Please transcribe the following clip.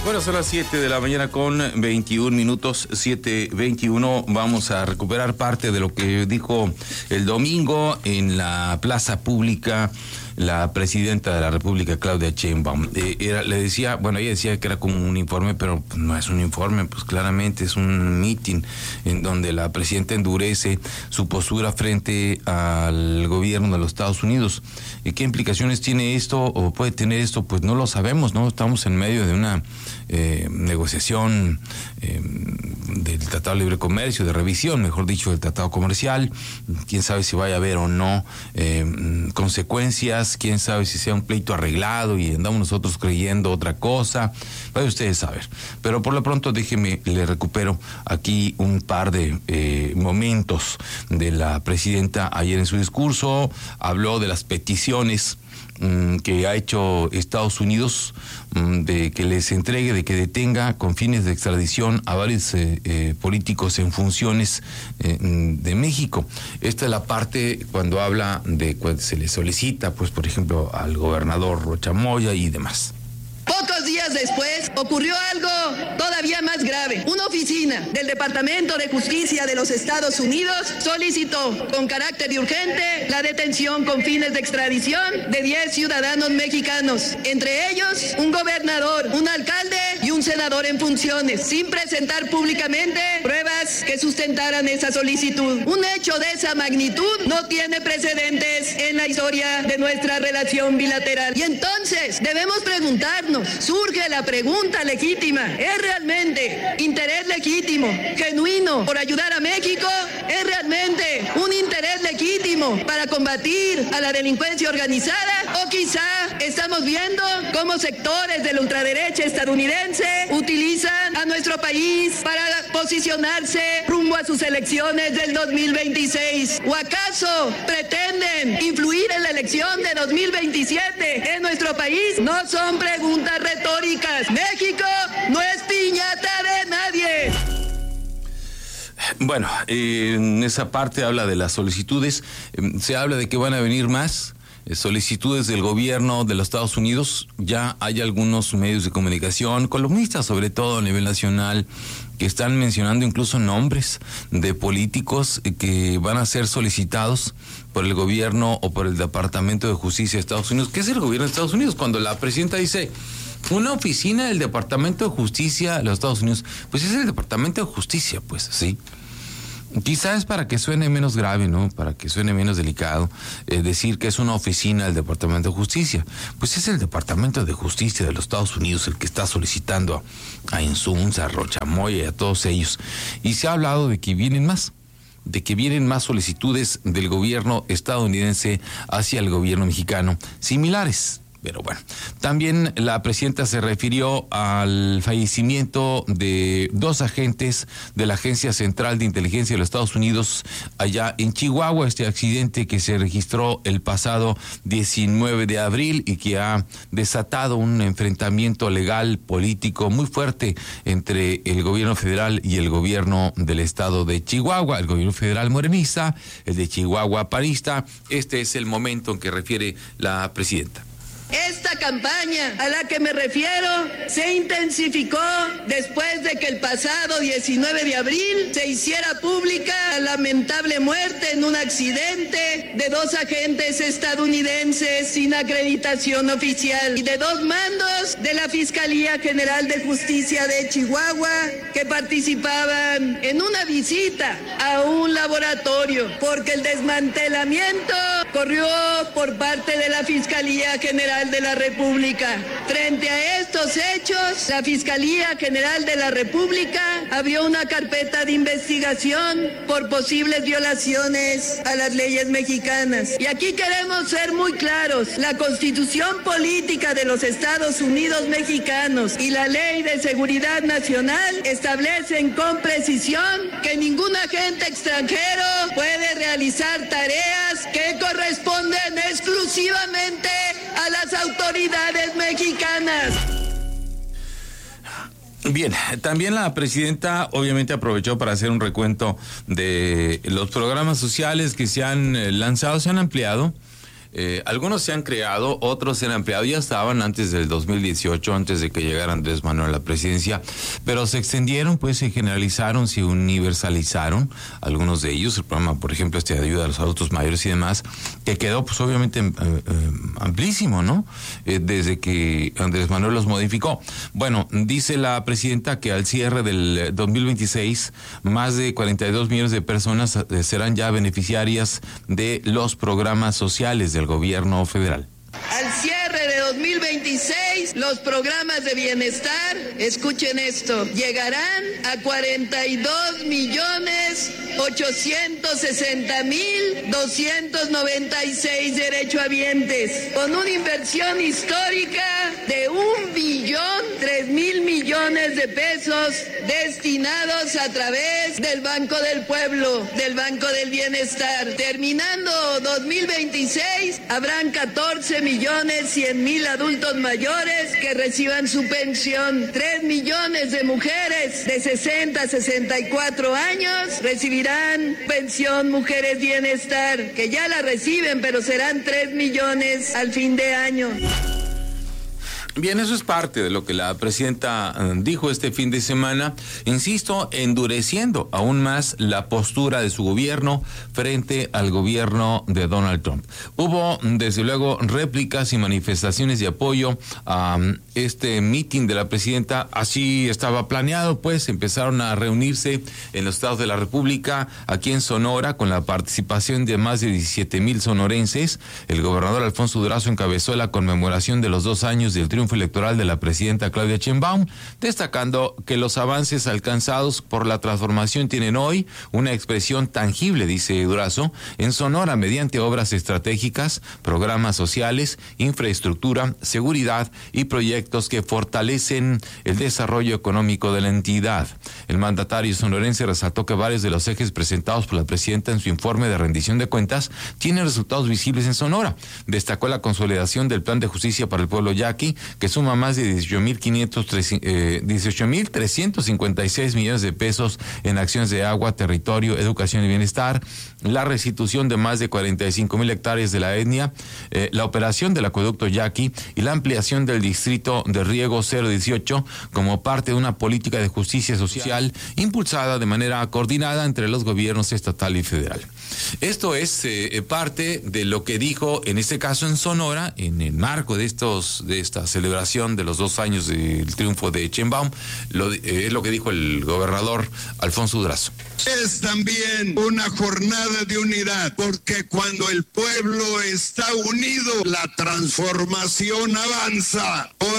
Bueno, son las 7 de la mañana con 21 minutos, 7:21. Vamos a recuperar parte de lo que dijo el domingo en la plaza pública la presidenta de la República, Claudia Sheinbaum. Ella decía que era como un informe, pero no es un informe, pues claramente es un meeting en donde la presidenta endurece su postura frente al gobierno de los Estados Unidos. ¿Qué implicaciones tiene esto o puede tener esto? Pues no lo sabemos, ¿no? Estamos en medio de una negociación del Tratado de Libre Comercio, de revisión, mejor dicho, del Tratado Comercial. Quién sabe si vaya a haber o no consecuencias, quién sabe si sea un pleito arreglado y andamos nosotros creyendo otra cosa. Puede ustedes saber. Pero por lo pronto déjeme, le recupero aquí un par de momentos de la presidenta ayer en su discurso. Habló de las peticiones que ha hecho Estados Unidos de que les entregue, de que detenga con fines de extradición a varios políticos en funciones de México. Esta es la parte cuando habla de cuando se le solicita, pues por ejemplo, al gobernador Rocha Moya y demás. Pocos días después ocurrió algo todavía más grave. Una oficina del Departamento de Justicia de los Estados Unidos solicitó con carácter urgente la detención con fines de extradición de 10 ciudadanos mexicanos, entre ellos un gobernador, un alcalde y un senador en funciones, sin presentar públicamente pruebas que sustentaran esa solicitud. Un hecho de esa magnitud no tiene precedentes en la historia de nuestra relación bilateral. Y entonces debemos preguntarnos, surge la pregunta legítima: ¿es realmente interés legítimo, genuino, por ayudar a México? ¿Es realmente un interés legítimo para combatir a la delincuencia organizada? ¿O quizá estamos viendo cómo sectores de la ultraderecha estadounidense utilizan a nuestro país para posicionarse rumbo a sus elecciones del 2026? ¿O acaso pretenden influir en la elección de 2027 en nuestro país? No son preguntas retóricas. México no es piñata de nadie. Bueno, en esa parte habla de las solicitudes. Se habla de que van a venir más solicitudes del gobierno de los Estados Unidos. Ya hay algunos medios de comunicación, columnistas sobre todo a nivel nacional, que están mencionando incluso nombres de políticos que van a ser solicitados por el gobierno o por el Departamento de Justicia de Estados Unidos. ¿Qué es el gobierno de Estados Unidos? Cuando la presidenta dice una oficina del Departamento de Justicia de los Estados Unidos, pues es el Departamento de Justicia, pues sí. Quizás para que suene menos grave, ¿no? Para que suene menos delicado, decir que es una oficina del Departamento de Justicia. Pues es el Departamento de Justicia de los Estados Unidos el que está solicitando a Insunza, a Rocha Moya y a todos ellos. Y se ha hablado de que vienen más solicitudes del gobierno estadounidense hacia el gobierno mexicano, similares. Pero bueno, también la presidenta se refirió al fallecimiento de 2 agentes de la Agencia Central de Inteligencia de los Estados Unidos allá en Chihuahua, este accidente que se registró el pasado 19 de abril y que ha desatado un enfrentamiento legal, político muy fuerte entre el gobierno federal y el gobierno del estado de Chihuahua, el gobierno federal morenista, el de Chihuahua panista. Este es el momento en que refiere la presidenta. Esta campaña a la que me refiero se intensificó después de que el pasado 19 de abril se hiciera pública la lamentable muerte en un accidente de 2 agentes estadounidenses sin acreditación oficial y de 2 mandos de la Fiscalía General de Justicia de Chihuahua que participaban en una visita a un laboratorio, porque el desmantelamiento corrió por parte de la Fiscalía General de la República. Frente a estos hechos, la Fiscalía General de la República abrió una carpeta de investigación por posibles violaciones a las leyes mexicanas. Y aquí queremos ser muy claros: la Constitución Política de los Estados Unidos mexicanos y la Ley de Seguridad Nacional establecen con precisión que ningún agente extranjero puede realizar tareas que corresponden exclusivamente a las autoridades mexicanas. Bien, también la presidenta obviamente aprovechó para hacer un recuento de los programas sociales que se han lanzado, se han ampliado. Algunos se han creado, otros se han ampliado, ya estaban antes del 2018, antes de que llegara Andrés Manuel a la presidencia, pero se extendieron, pues se generalizaron, se universalizaron algunos de ellos. El programa, por ejemplo, de ayuda a los adultos mayores y demás, que quedó pues obviamente amplísimo, ¿no? Desde que Andrés Manuel los modificó. Bueno, dice la presidenta que al cierre del 2026, más de 42 millones de personas serán ya beneficiarias de los programas sociales del gobierno federal. Al cierre de 2026, los programas de bienestar, escuchen esto, llegarán a 42.860.296 derechohabientes, con una inversión histórica de 1.003.000.000.000 de pesos destinados a través del Banco del Pueblo, del Banco del Bienestar. Terminando 2026, habrán 14.100.000 adultos mayores que reciban su pensión. 3 millones de mujeres de 60 a 64 años recibirán pensión Mujeres Bienestar, que ya la reciben, pero serán 3 millones al fin de año. Bien, eso es parte de lo que la presidenta dijo este fin de semana, insisto, endureciendo aún más la postura de su gobierno frente al gobierno de Donald Trump. Hubo, desde luego, réplicas y manifestaciones de apoyo a este mitin de la presidenta. Así estaba planeado, pues empezaron a reunirse en los estados de la República, aquí en Sonora, con la participación de más de 17,000 sonorenses. El gobernador Alfonso Durazo encabezó la conmemoración de los 2 años del triunfo electoral de la presidenta Claudia Sheinbaum, destacando que los avances alcanzados por la transformación tienen hoy una expresión tangible, dice Durazo, en Sonora mediante obras estratégicas, programas sociales, infraestructura, seguridad y proyectos que fortalecen el desarrollo económico de la entidad. El mandatario sonorense resaltó que varios de los ejes presentados por la presidenta en su informe de rendición de cuentas tienen resultados visibles en Sonora. Destacó la consolidación del Plan de Justicia para el Pueblo Yaqui, que suma más de 18,356 millones de pesos en acciones de agua, territorio, educación y bienestar, la restitución de más de 45,000 hectáreas de la etnia, la operación del acueducto Yaqui y la ampliación del distrito de riego 018 como parte de una política de justicia social impulsada de manera coordinada entre los gobiernos estatal y federal. Esto es parte de lo que dijo, en este caso en Sonora, en el marco de esta celebración de los 2 años del triunfo de Sheinbaum. Es lo que dijo el gobernador Alfonso Durazo. Es también una jornada de unidad, porque cuando el pueblo está unido, la transformación avanza.